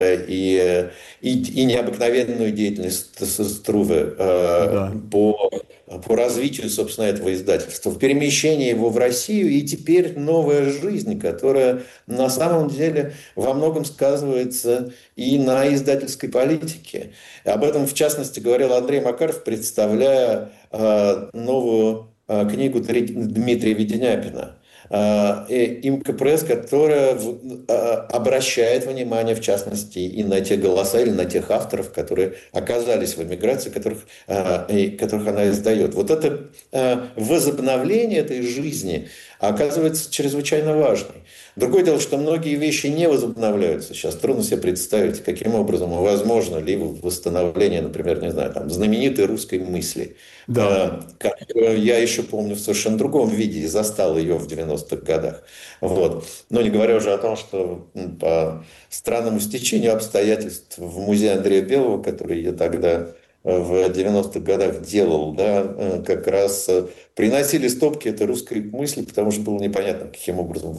и необыкновенную деятельность Струве Да. по развитию, собственно, этого издательства, в перемещении его в Россию, и теперь новая жизнь, которая на самом деле во многом сказывается и на издательской политике. Об этом, в частности, говорил Андрей Макаров, представляя новую книгу Дмитрия Веденяпина «Имка Пресс», которая обращает внимание, в частности, и на те голоса или на тех авторов, которые оказались в эмиграции, которых она издает. Вот это возобновление этой жизни оказывается чрезвычайно важной. Другое дело, что многие вещи не возобновляются. Сейчас трудно себе представить, каким образом, возможно ли восстановление, например, не знаю, там, знаменитой русской мысли, Да. которую я еще помню в совершенно другом виде и застал ее в 90-х годах. Вот. Но не говоря уже о том, что по странному стечению обстоятельств в музее Андрея Белого, который я тогда в 90-х годах делал, да, как раз приносили стопки этой русской мысли, потому что было непонятно, каким образом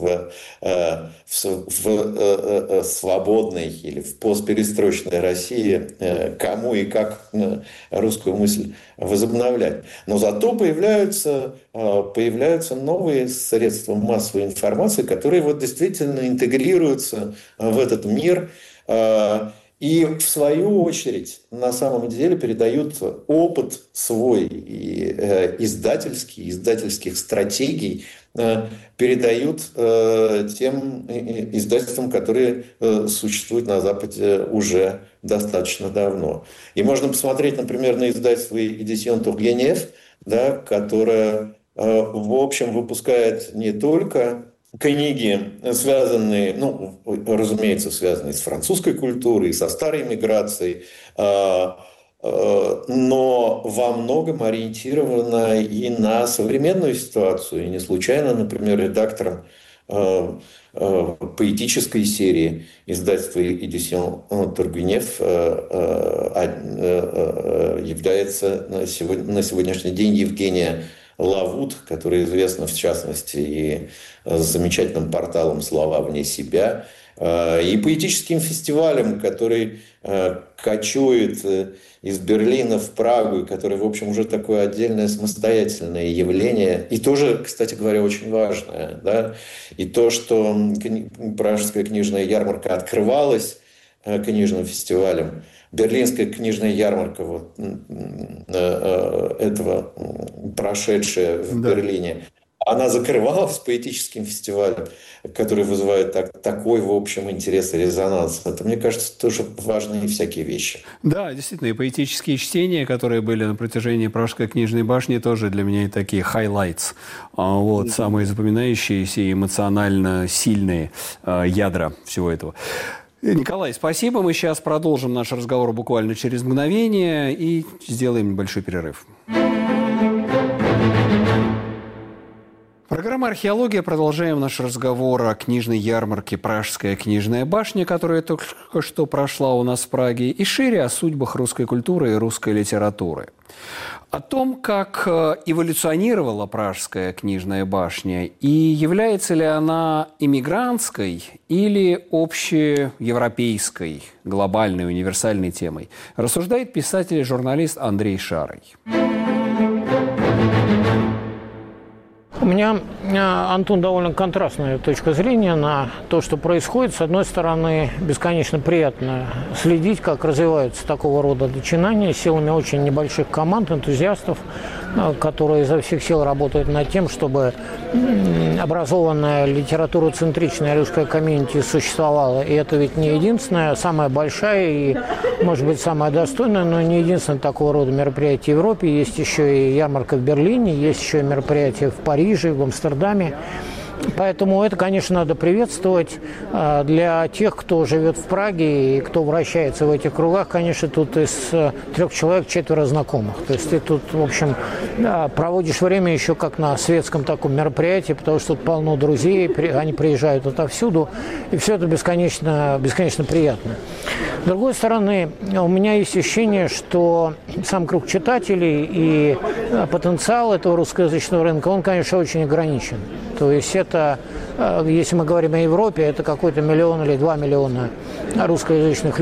в свободной или в постперестроечной России кому и как русскую мысль возобновлять. Но зато появляются новые средства массовой информации, которые вот действительно интегрируются в этот мир, и в свою очередь на самом деле передают опыт свой и издательских стратегий, передают тем издательствам, которые существуют на Западе уже достаточно давно. И можно посмотреть, например, на издательство Éditions Turgenev, да, которое, в общем, выпускает не только книги, связанные, ну, разумеется, связанные с французской культурой, со старой миграцией, но во многом ориентирована и на современную ситуацию. И не случайно, например, редактором поэтической серии издательства Éditions Turgenev является на сегодняшний день Евгения Лавут, которая известна, в частности, и замечательным порталом «Слова вне себя», и поэтическим фестивалем, который кочует из Берлина в Прагу, и который, в общем, уже такое отдельное самостоятельное явление, и тоже, кстати говоря, очень важное. Да? И то, что Пражская книжная ярмарка открывалась книжным фестивалем, Берлинская книжная ярмарка, вот, этого прошедшая в Берлине, она закрывалась поэтическим фестивалем, который вызывает такой, в общем, интерес и резонанс. Это, мне кажется, тоже важные всякие вещи. Да, действительно, и поэтические чтения, которые были на протяжении Пражской книжной башни, тоже для меня такие highlights. Вот, самые запоминающиеся и эмоционально сильные ядра всего этого. Николай, спасибо. Мы сейчас продолжим наш разговор буквально через мгновение и сделаем небольшой перерыв. Программа «Археология». Продолжаем наш разговор о книжной ярмарке «Пражская книжная башня», которая только что прошла у нас в Праге, и шире о судьбах русской культуры и русской литературы. О том, как эволюционировала Пражская книжная башня и является ли она иммигрантской или общеевропейской, глобальной, универсальной темой, рассуждает писатель и журналист Андрей Шарый. У меня, Антон, довольно контрастная точка зрения на то, что происходит. С одной стороны, бесконечно приятно следить, как развиваются такого рода начинания силами очень небольших команд, энтузиастов, которые изо всех сил работают над тем, чтобы образованная литературоцентричная русская комьюнити существовала. И это ведь не единственная, самая большая и, может быть, самая достойная, но не единственное такого рода мероприятие в Европе. Есть еще и ярмарка в Берлине, есть еще и мероприятия в Париже, в Амстердаме. Поэтому это, конечно, надо приветствовать. Для тех, кто живет в Праге и кто вращается в этих кругах, конечно, тут из 3 человек 4 знакомых. То есть ты тут, в общем, проводишь время еще как на светском таком мероприятии, потому что тут полно друзей, они приезжают отовсюду, и все это бесконечно, бесконечно приятно. С другой стороны, у меня есть ощущение, что сам круг читателей и потенциал этого русскоязычного рынка, он, конечно, очень ограничен. То есть это, если мы говорим о Европе, это какой-то 1 или 2 миллиона русскоязычных